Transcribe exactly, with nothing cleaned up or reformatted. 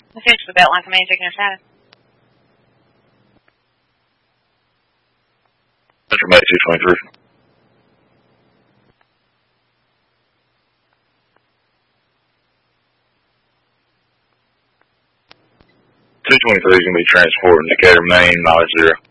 Finish the Beltline Command, taking your status. Central May two twenty-three. two twenty-three is going to be transporting Decatur, Maine, mileage zero.